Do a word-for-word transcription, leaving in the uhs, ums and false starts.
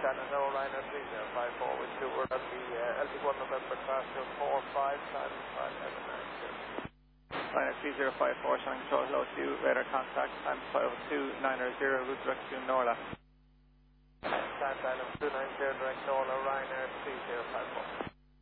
Shannon, no, Ryanair three zero five four with two word on the uh, L T one November class two four five time five seven nine two. Ryanair three zero five four, Shannon Control, hello to you, radar contact, time five two nine zero, route direct to Norla. Time Island two nine zero, direct Norla, Ryanair three zero five four.